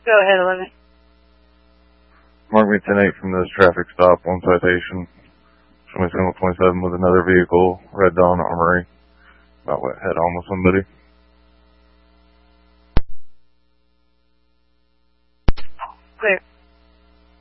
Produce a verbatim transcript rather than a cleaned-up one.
Go ahead, eleven. Mark me ten eight from this traffic stop, one citation. Show me single twenty-seven with another vehicle, Red Dawn Armory. About what, head on with somebody. Clear.